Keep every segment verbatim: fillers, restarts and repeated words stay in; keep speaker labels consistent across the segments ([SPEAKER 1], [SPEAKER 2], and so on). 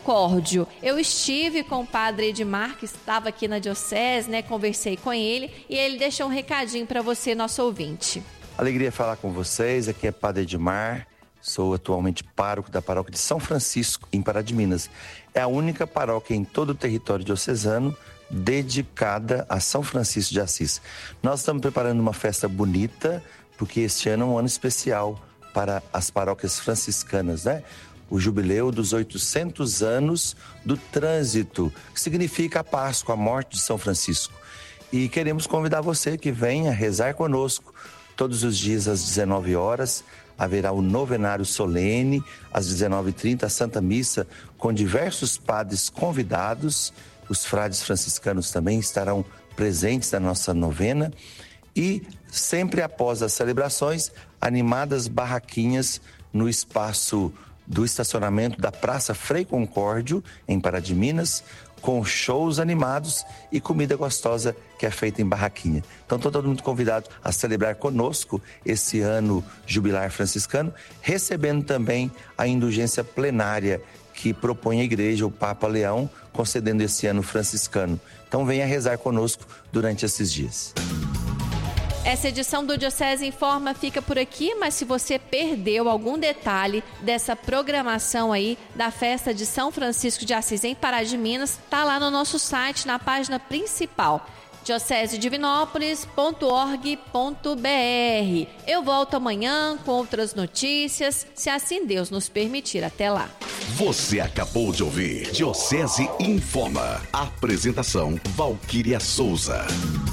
[SPEAKER 1] Concórdio. Eu estive com o padre Edmar, que estava aqui na diocese, né? Conversei com ele e ele deixou um recadinho para você, nosso ouvinte.
[SPEAKER 2] Alegria falar com vocês, aqui é Padre Edmar, sou atualmente pároco da paróquia de São Francisco, em Pará de Minas. É a única paróquia em todo o território diocesano dedicada a São Francisco de Assis. Nós estamos preparando uma festa bonita, porque este ano é um ano especial para as paróquias franciscanas, né? O jubileu dos oitocentos anos do trânsito, que significa a Páscoa, a morte de São Francisco. E queremos convidar você que venha rezar conosco. Todos os dias às dezenove horas haverá o novenário solene, às dezenove e trinta a Santa Missa com diversos padres convidados. Os frades franciscanos também estarão presentes na nossa novena. E sempre após as celebrações, animadas barraquinhas no espaço do estacionamento da Praça Frei Concórdio, em Pará de Minas, com shows animados e comida gostosa que é feita em barraquinha. Então, todo mundo convidado a celebrar conosco esse ano jubilar franciscano, recebendo também a indulgência plenária que propõe a Igreja, o Papa Leão, concedendo esse ano franciscano. Então, venha rezar conosco durante esses dias.
[SPEAKER 1] Essa edição do Diocese Informa fica por aqui, mas se você perdeu algum detalhe dessa programação aí da festa de São Francisco de Assis em Pará de Minas, tá lá no nosso site, na página principal, diocese divinópolis ponto org ponto br. Eu volto amanhã com outras notícias, se assim Deus nos permitir. Até lá.
[SPEAKER 3] Você acabou de ouvir Diocese Informa. Apresentação Valquíria Souza.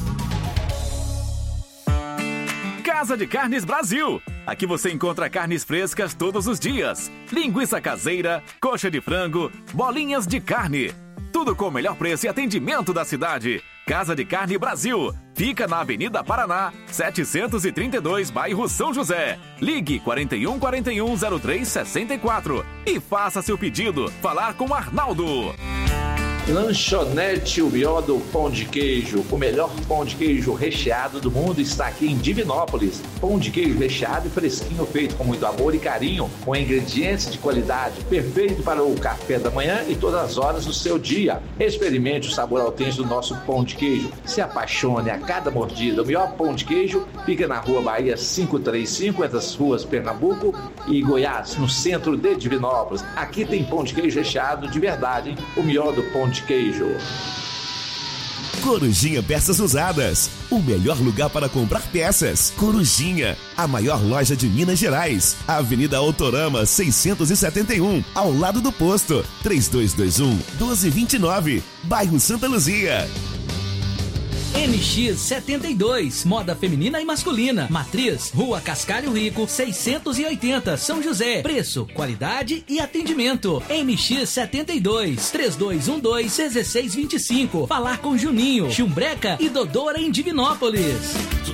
[SPEAKER 4] Casa de Carnes Brasil. Aqui você encontra carnes frescas todos os dias. Linguiça caseira, coxa de frango, bolinhas de carne. Tudo com o melhor preço e atendimento da cidade. Casa de Carne Brasil. Fica na Avenida Paraná, setecentos e trinta e dois, bairro São José. Ligue quarenta e um, quarenta e um, zero três, sessenta e quatro e faça seu pedido. Falar com Arnaldo.
[SPEAKER 5] Lanchonete O Melhor do Pão de Queijo. O melhor pão de queijo recheado do mundo está aqui em Divinópolis. Pão de queijo recheado e fresquinho, feito com muito amor e carinho, com ingredientes de qualidade, perfeito para o café da manhã e todas as horas do seu dia. Experimente o sabor autêntico do nosso pão de queijo. Se apaixone a cada mordida. O melhor pão de queijo fica na Rua Bahia quinhentos e trinta e cinco, entre as ruas Pernambuco e Goiás, no centro de Divinópolis. Aqui tem pão de queijo recheado de verdade, hein? O melhor do pão de queijo.
[SPEAKER 6] Corujinha Peças Usadas, o melhor lugar para comprar peças. Corujinha, a maior loja de Minas Gerais. Avenida Autorama seiscentos e setenta e um, ao lado do posto. três dois dois um, doze vinte e nove, bairro Santa Luzia.
[SPEAKER 7] M X setenta e dois, moda feminina e masculina. Matriz, Rua Cascalho Rico, seiscentos e oitenta, São José. Preço, qualidade e atendimento. M X setenta e dois, três dois um dois, um seis dois cinco. Falar com Juninho, Chumbreca e Dodora em Divinópolis.